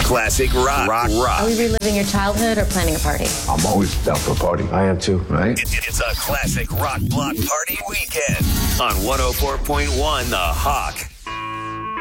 Classic rock. Are we reliving your childhood or planning a party? I'm always down for a party. I am too, right? It's a classic rock block party weekend on 104.1 The Hawk.